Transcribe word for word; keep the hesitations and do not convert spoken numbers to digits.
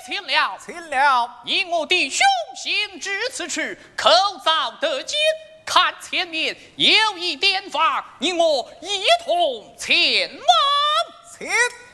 请了， 请了。 因我弟兄行至此处，口早得见，看前面有一点法，你我一同前往。 请。